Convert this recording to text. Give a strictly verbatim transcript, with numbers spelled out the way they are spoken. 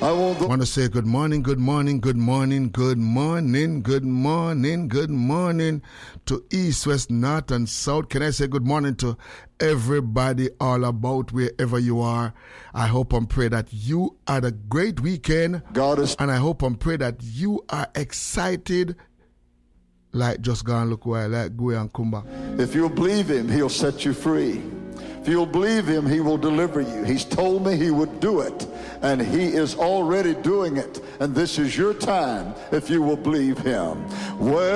I won't go. I want to say good morning, good morning, good morning, good morning, good morning, good morning to East, West, North, and South. Can I say good morning to everybody all about wherever you are? I hope and pray that you had a great weekend. God is. And I hope and pray that you are excited. Like just go and look where, like go and come back. If you'll believe him, he'll set you free. If you'll believe him, he will deliver you. He's told me he would do it, and he is already doing it. And this is your time if you will believe him. Well,